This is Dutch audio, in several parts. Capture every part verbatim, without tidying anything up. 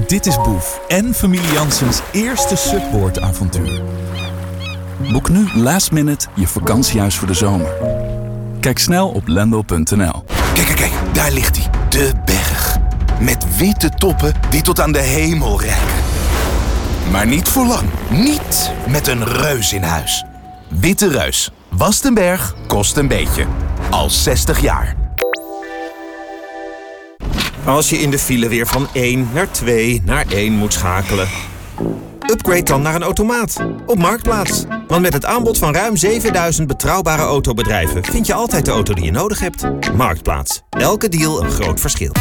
Dit is Boef en familie Janssens eerste Subboard-avontuur. Boek nu last minute je vakantiehuis voor de zomer. Kijk snel op lendo punt n l. Kijk, kijk, kijk, daar ligt hij. De berg. Met witte toppen die tot aan de hemel reiken. Maar niet voor lang. Niet met een reus in huis. Witte Reus. Wast een berg, kost een beetje. Al zestig jaar. Als je in de file weer van één naar twee naar één moet schakelen. Upgrade dan naar een automaat op Marktplaats. Want met het aanbod van ruim zevenduizend betrouwbare autobedrijven vind je altijd de auto die je nodig hebt. Marktplaats. Elke deal een groot verschil.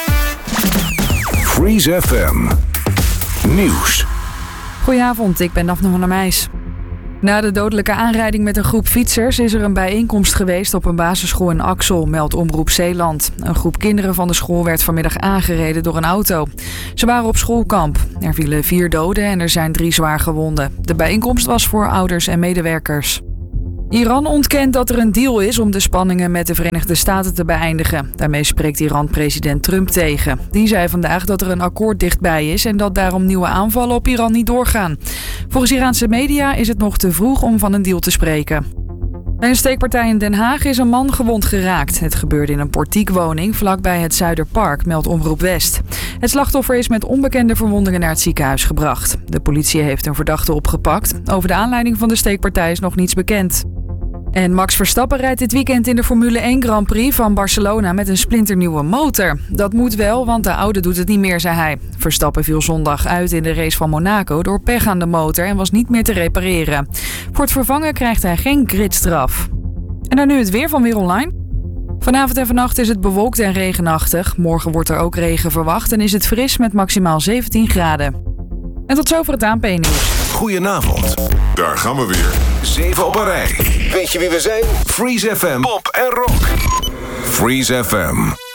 Freeze F M. Nieuws. Goedenavond, ik ben Daphne van der Meijs. Na de dodelijke aanrijding met een groep fietsers is er een bijeenkomst geweest op een basisschool in Axel, meldt Omroep Zeeland. Een groep kinderen van de school werd vanmiddag aangereden door een auto. Ze waren op schoolkamp. Er vielen vier doden en er zijn drie zwaar gewonden. De bijeenkomst was voor ouders en medewerkers. Iran ontkent dat er een deal is om de spanningen met de Verenigde Staten te beëindigen. Daarmee spreekt Iran president Trump tegen. Die zei vandaag dat er een akkoord dichtbij is en dat daarom nieuwe aanvallen op Iran niet doorgaan. Volgens Iraanse media is het nog te vroeg om van een deal te spreken. Bij een steekpartij in Den Haag is een man gewond geraakt. Het gebeurde in een portiekwoning vlakbij het Zuiderpark, meldt Omroep West. Het slachtoffer is met onbekende verwondingen naar het ziekenhuis gebracht. De politie heeft een verdachte opgepakt. Over de aanleiding van de steekpartij is nog niets bekend. En Max Verstappen rijdt dit weekend in de Formule één Grand Prix van Barcelona met een splinternieuwe motor. Dat moet wel, want de oude doet het niet meer, zei hij. Verstappen viel zondag uit in de race van Monaco door pech aan de motor en was niet meer te repareren. Voor het vervangen krijgt hij geen gridstraf. En dan nu het weer van Weer Online. Vanavond en vannacht is het bewolkt en regenachtig. Morgen wordt er ook regen verwacht en is het fris met maximaal zeventien graden. En tot zover het A N P-nieuws. Goedenavond. Daar gaan we weer. Zeven op een rij. Weet je wie we zijn? Freeze F M. Pop en rock. Freeze F M.